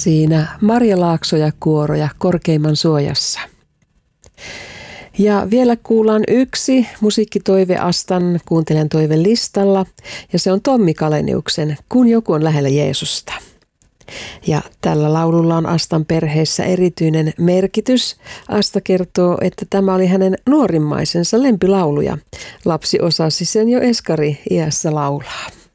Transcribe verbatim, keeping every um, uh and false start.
siinä Marja Laakso ja kuoro ja Korkeimman suojassa. Ja vielä kuullaan yksi musiikkitoive Astan kuuntelijan toive listalla, ja se on Tommi Kaleniuksen Kun joku on lähellä Jeesusta. Ja tällä laululla on Astan perheessä erityinen merkitys. Asta kertoo, että tämä oli hänen nuorimmaisensa lempilaulu ja lapsi osasi sen jo eskari iässä laulaa.